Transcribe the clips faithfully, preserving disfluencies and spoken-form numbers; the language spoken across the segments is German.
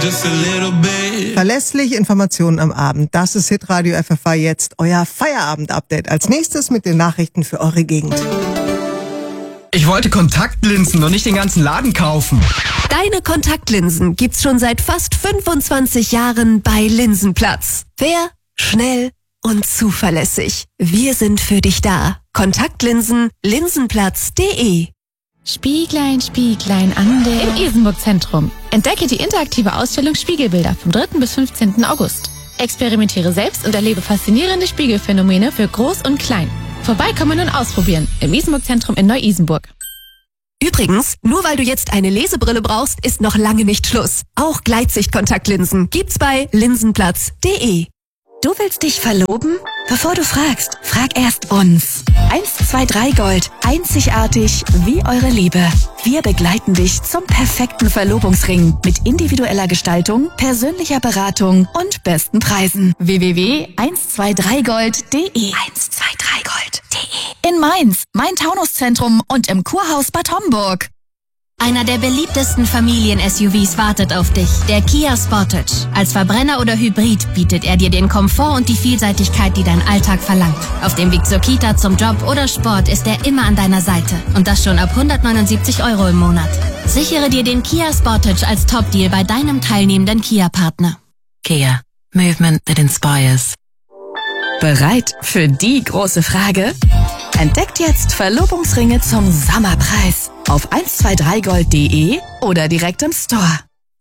Just a little bit. Verlässlich Informationen am Abend. Das ist Hitradio F F H jetzt, euer Feierabend-Update. Als nächstes mit den Nachrichten für eure Gegend. Ich wollte Kontaktlinsen und nicht den ganzen Laden kaufen. Deine Kontaktlinsen gibt's schon seit fast fünfundzwanzig Jahren bei Linsenplatz. Fair, schnell und zuverlässig. Wir sind für dich da. Kontaktlinsen, linsenplatz punkt de. Spieglein, Spieglein an der... Im Isenburg-Zentrum. Entdecke die interaktive Ausstellung Spiegelbilder vom dritten bis fünfzehnten August. Experimentiere selbst und erlebe faszinierende Spiegelphänomene für Groß und Klein. Vorbeikommen und ausprobieren. Im Isenburg-Zentrum in Neu-Isenburg. Übrigens, nur weil du jetzt eine Lesebrille brauchst, ist noch lange nicht Schluss. Auch Gleitsichtkontaktlinsen gibt's bei linsenplatz punkt de. Du willst dich verloben? Bevor du fragst, frag erst uns. eins zwei drei Gold. Einzigartig wie eure Liebe. Wir begleiten dich zum perfekten Verlobungsring mit individueller Gestaltung, persönlicher Beratung und besten Preisen. w w w punkt eins zwei drei gold punkt de eins zwei drei gold punkt de In Mainz, Main-Taunus-Zentrum und im Kurhaus Bad Homburg. Einer der beliebtesten Familien-S U Vs wartet auf dich, der Kia Sportage. Als Verbrenner oder Hybrid bietet er dir den Komfort und die Vielseitigkeit, die dein Alltag verlangt. Auf dem Weg zur Kita, zum Job oder Sport ist er immer an deiner Seite. Und das schon ab hundertneunundsiebzig Euro im Monat. Sichere dir den Kia Sportage als Top-Deal bei deinem teilnehmenden Kia-Partner. Kia. Movement that inspires. Bereit für die große Frage? Entdeckt jetzt Verlobungsringe zum Sommerpreis auf eins zwei drei gold punkt de oder direkt im Store.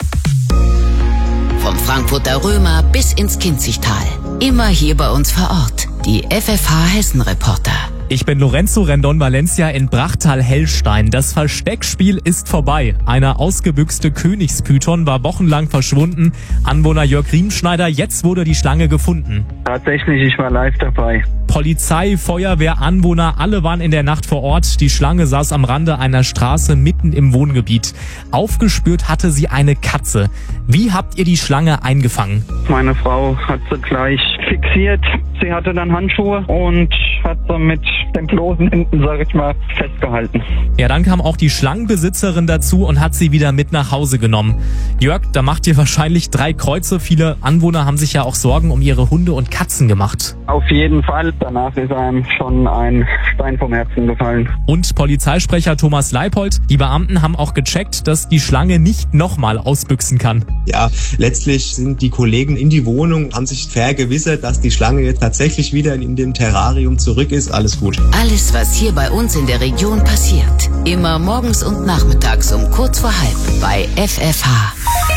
Vom Frankfurter Römer bis ins Kinzigtal. Immer hier bei uns vor Ort. Die F F H Hessen Reporter. Ich bin Lorenzo Rendon Valencia in Brachtal-Hellstein. Das Versteckspiel ist vorbei. Eine ausgebüxte Königspython war wochenlang verschwunden. Anwohner Jörg Riemschneider, jetzt wurde die Schlange gefunden. Tatsächlich, ich war live dabei. Polizei, Feuerwehr, Anwohner, alle waren in der Nacht vor Ort. Die Schlange saß am Rande einer Straße mitten im Wohngebiet. Aufgespürt hatte sie eine Katze. Wie habt ihr die Schlange eingefangen? Meine Frau hat sie gleich fixiert. Sie hatte dann Handschuhe und hat sie mit den Klosen hinten, sag ich mal, festgehalten. Ja, dann kam auch die Schlangenbesitzerin dazu und hat sie wieder mit nach Hause genommen. Jörg, da macht ihr wahrscheinlich drei Kreuze. Viele Anwohner haben sich ja auch Sorgen um ihre Hunde und Katzen gemacht. Auf jeden Fall. Danach ist einem schon ein Stein vom Herzen gefallen. Und Polizeisprecher Thomas Leipold, die Beamten haben auch gecheckt, dass die Schlange nicht nochmal ausbüchsen kann. Ja, letztlich sind die Kollegen in die Wohnung, haben sich vergewissert, dass die Schlange jetzt tatsächlich wieder in dem Terrarium zurück ist. Alles gut. Alles, was hier bei uns in der Region passiert. Immer morgens und nachmittags um kurz vor halb bei F F H.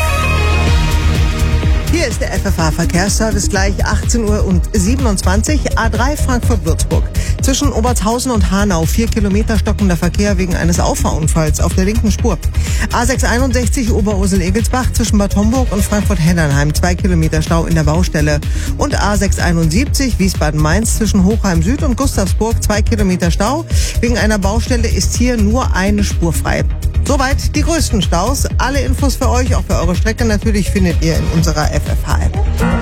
Hier ist der F F H-Verkehrsservice, gleich achtzehn Uhr und siebenundzwanzig. A drei Frankfurt-Würzburg. Zwischen Obertshausen und Hanau vier Kilometer stockender Verkehr wegen eines Auffahrunfalls auf der linken Spur. A sechs einundsechzig Oberursel-Egelsbach zwischen Bad Homburg und Frankfurt-Heddernheim zwei Kilometer Stau in der Baustelle. Und A sechs einundsiebzig Wiesbaden-Mainz zwischen Hochheim Süd und Gustavsburg zwei Kilometer Stau. Wegen einer Baustelle ist hier nur eine Spur frei. Soweit die größten Staus. Alle Infos für euch, auch für eure Strecke natürlich, findet ihr in unserer F F H-App.